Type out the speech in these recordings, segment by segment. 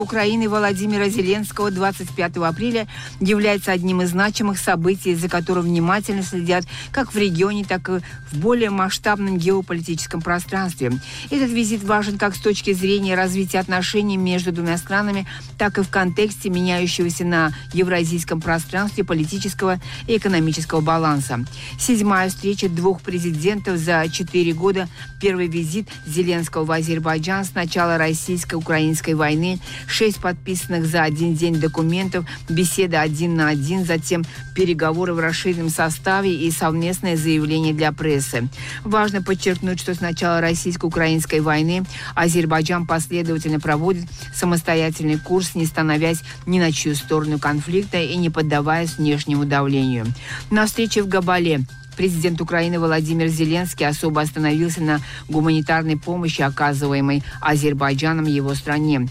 Украины Володимира Зеленского 25 апреля является одним из значимых событий, за которым внимательно следят как в регионе, так и в более масштабном геополитическом пространстве. Этот визит важен как с точки зрения развития отношений между двумя странами, так и в контексте меняющегося на евразийском пространстве политического и экономического баланса. 7-я встреча двух президентов за 4 года, первый визит Зеленского в Азербайджан с начала российско-украинской войны, 6 подписанных за один день документов, беседа 1 на 1, затем переговоры в расширенном составе и совместное заявление для прессы. Важно подчеркнуть, что с начала российско-украинской войны Азербайджан последовательно проводит самостоятельный курс, не становясь ни на чью сторону конфликта и не поддаваясь внешнему давлению. На встрече в Габале президент Украины Володимир Зеленский особо остановился на гуманитарной помощи, оказываемой Азербайджаном его стране.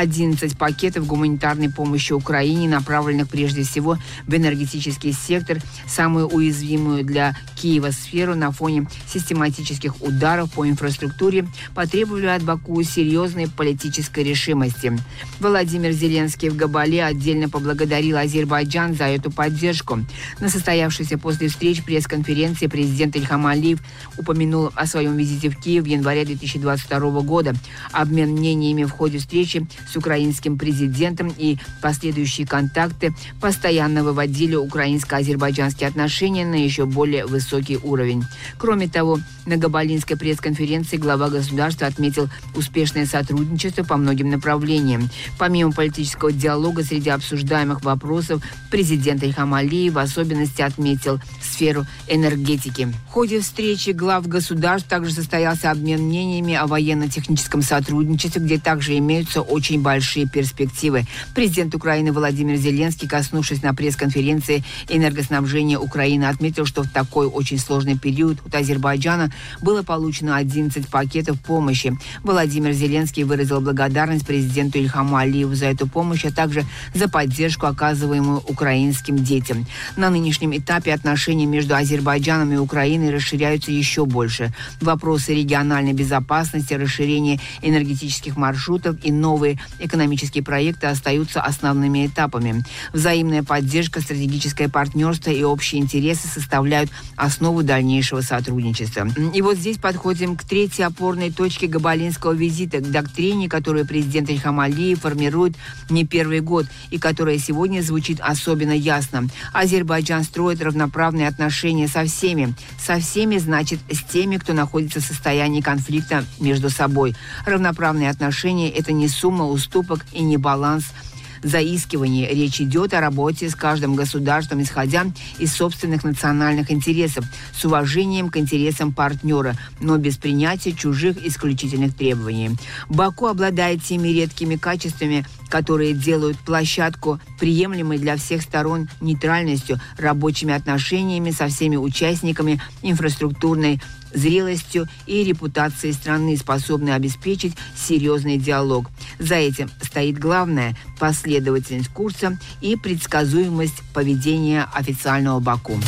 11 пакетов гуманитарной помощи Украине, направленных прежде всего в энергетический сектор, самую уязвимую для Киева сферу на фоне систематических ударов по инфраструктуре, потребовали от Баку серьезной политической решимости. Владимир Зеленский в Габале отдельно поблагодарил Азербайджан за эту поддержку. На состоявшейся после встреч пресс-конференции президент Ильхам Алиев упомянул о своем визите в Киев в январе 2022 года. Обмен мнениями в ходе встречи с украинским президентом и последующие контакты постоянно выводили украинско-азербайджанские отношения на еще более высокий уровень. Кроме того, на Габалинской пресс-конференции глава государства отметил успешное сотрудничество по многим направлениям. Помимо политического диалога среди обсуждаемых вопросов, президент Ильхам Алиев в особенности отметил сферу энергетики. В ходе встречи глав государств также состоялся обмен мнениями о военно-техническом сотрудничестве, где также имеются очень большие перспективы. Президент Украины Владимир Зеленский, коснувшись на пресс-конференции энергоснабжения Украины, отметил, что в такой очень сложный период от Азербайджана было получено 11 пакетов помощи. Владимир Зеленский выразил благодарность президенту Ильхаму Алиеву за эту помощь, а также за поддержку, оказываемую украинским детям. На нынешнем этапе отношения между Азербайджаном и Украиной расширяются еще больше. Вопросы региональной безопасности, расширение энергетических маршрутов и новые экономические проекты остаются основными этапами. Взаимная поддержка, стратегическое партнерство и общие интересы составляют основу дальнейшего сотрудничества. И вот здесь подходим к третьей опорной точке габалинского визита, к доктрине, которую президент Ильхам Алиев формирует не первый год и которая сегодня звучит особенно ясно. Азербайджан строит равноправные отношения со всеми. Со всеми значит с теми, кто находится в состоянии конфликта между собой. Равноправные отношения – это не сумма уступок и не баланс заискиваний. Речь идет о работе с каждым государством, исходя из собственных национальных интересов, с уважением к интересам партнера, но без принятия чужих исключительных требований. Баку обладает теми редкими качествами, которые делают площадку приемлемой для всех сторон нейтральностью, рабочими отношениями со всеми участниками, инфраструктурной зрелостью и репутацией страны, способной обеспечить серьезный диалог. За этим стоит главное – последовательность курса и предсказуемость поведения официального Баку.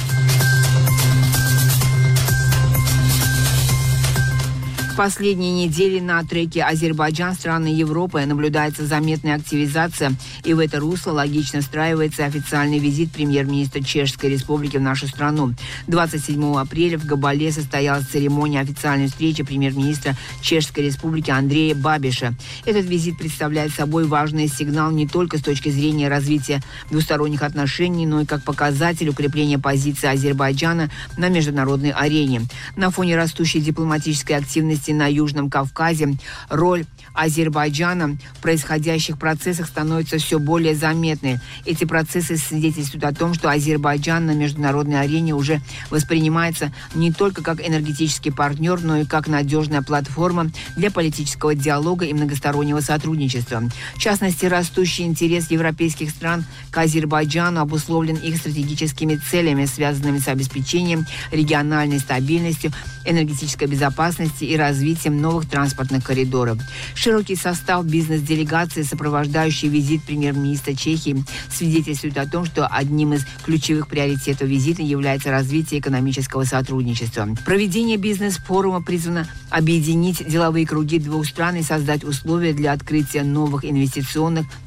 Последние недели на треке Азербайджан, страны Европы, наблюдается заметная активизация, и в это русло логично встраивается официальный визит премьер-министра Чешской Республики в нашу страну. 27 апреля в Габале состоялась церемония официальной встречи премьер-министра Чешской Республики Андрея Бабиша. Этот визит представляет собой важный сигнал не только с точки зрения развития двусторонних отношений, но и как показатель укрепления позиции Азербайджана на международной арене. На фоне растущей дипломатической активности на Южном Кавказе роль Азербайджана в происходящих процессах становится все более заметной. Эти процессы свидетельствуют о том, что Азербайджан на международной арене уже воспринимается не только как энергетический партнер, но и как надежная платформа для политического диалога и многостороннего сотрудничества. В частности, растущий интерес европейских стран к Азербайджану обусловлен их стратегическими целями, связанными с обеспечением региональной стабильности, энергетической безопасности и развитием новых транспортных коридоров. Широкий состав бизнес-делегации, сопровождающий визит премьер-министра Чехии, свидетельствует о том, что одним из ключевых приоритетов визита является развитие экономического сотрудничества. Проведение бизнес-форума призвано объединить деловые круги двух стран и создать условия для открытия новых инвестиционных